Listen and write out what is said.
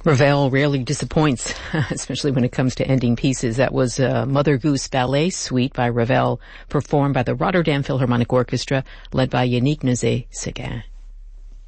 Ravel rarely disappoints, especially when it comes to ending pieces. That was Mother Goose Ballet Suite by Ravel, performed by the Rotterdam Philharmonic Orchestra, led by Yannick Nézet-Séguin.